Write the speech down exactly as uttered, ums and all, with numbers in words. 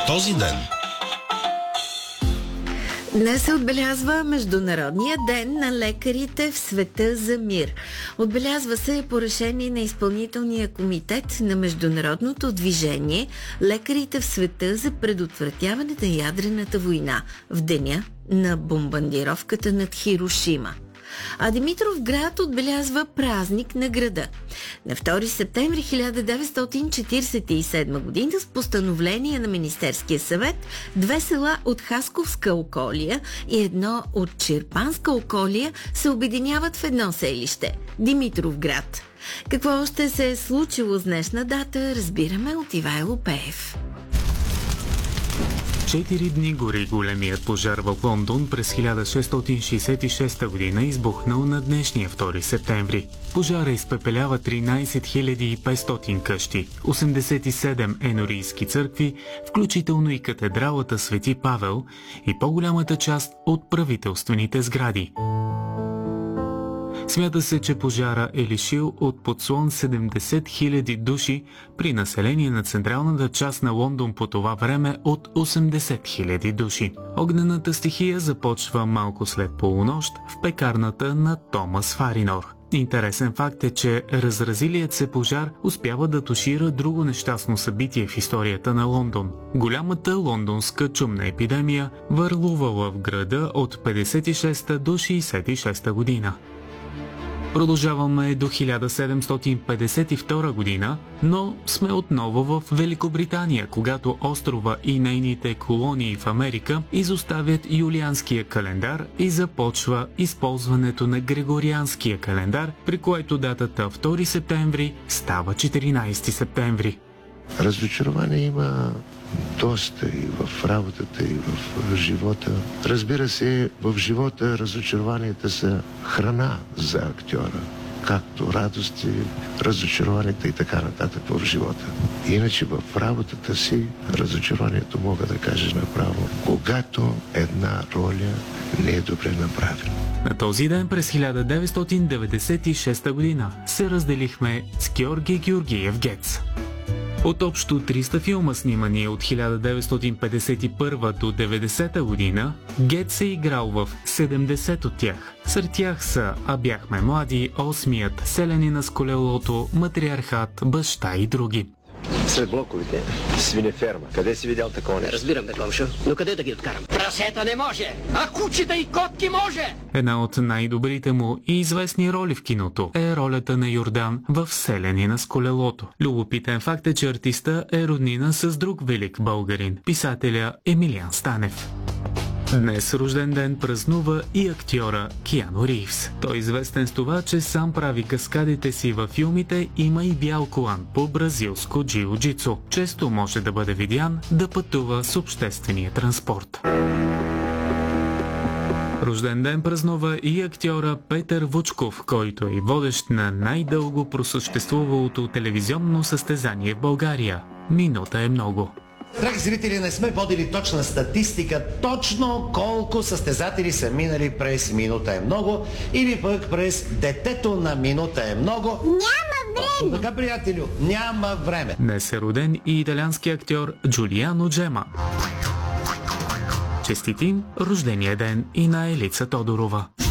този ден. Днес се отбелязва Международния ден на лекарите в света за мир. Отбелязва се по решение на изпълнителния комитет на Международното движение лекарите в света за предотвратяване на ядрената война в деня на бомбардировката над Хирошима. А Димитровград отбелязва празник на града. На втори септември хиляда деветстотин четиридесет и седма година с постановление на Министерския съвет две села от Хасковска околия и едно от Чирпанска околия се обединяват в едно селище – Димитровград. Какво още се е случило с днешна дата, разбираме от Ивайло Пеев. Четири дни гори големият пожар в Лондон през хиляда шестстотин шейсет и шеста година, избухнал на днешния втори септември. Пожара изпепелява тринайсет хиляди и петстотин къщи, осемдесет и седем енорийски църкви, включително и катедралата Свети Павел и по-голямата част от правителствените сгради. Смята се, че пожара е лишил от подслон седемдесет хиляди души при население на централната част на Лондон по това време от осемдесет хиляди души. Огнената стихия започва малко след полунощ в пекарната на Томас Фаринор. Интересен факт е, че разразилият се пожар успява да тушира друго нещастно събитие в историята на Лондон. Голямата лондонска чумна епидемия върлувала в града от петдесет и шеста до шейсет и шеста година. Продължаваме до хиляда седемстотин петдесет и втора година, но сме отново в Великобритания, когато острова и нейните колонии в Америка изоставят юлианския календар и започва използването на григорианския календар, при което датата втори септември става четиринайсети септември. Разочарование има доста и в работата, и в живота. Разбира се, в живота разочарованията са храна за актьора. Както радости, разочарованията и така нататък в живота. Иначе в работата си разочарованието мога да кажа направо, когато една роля не е добре направена. На този ден през хиляда деветстотин деветдесет и шеста година се разделихме с Георги Георгиев Гец. От общо триста филма, снимани от хиляда деветстотин петдесет и първа до деветдесета година, Гец е играл в седемдесет от тях. Сред тях са "А бяхме млади", "Осмият", "Селянина с колелото", "Матриархат", "Баща" и други. След блоковите, свинеферма. Къде си видял такова нещо? Разбирам, бе, Томшо, но къде да ги откарам? Прасета не може, а кучета и котки може! Една от най-добрите му и известни роли в киното е ролята на Йордан в "Селянина с колелото". Любопитен факт е, че артиста е роднина с друг велик българин, писателя Емилиан Станев. Днес рожден ден празнува и актьора Киану Ривз. Той е известен с това, че сам прави каскадите си във филмите, има и бял колан по бразилско джиу-джитсу. Често може да бъде видян да пътува с обществения транспорт. Рожден ден празнува и актьора Петър Вучков, който е водещ на най-дълго просъществувалото телевизионно състезание в България. "Минута е много". Драги зрители, не сме водили точна статистика, точно колко състезатели са минали през "Минута е много" или пък през "Детето на минута е много". Няма време! Точно така, приятелю, няма време. Днес е роден и италиански актьор Джулиано Джема. Честитим рождения ден и на Елица Тодорова.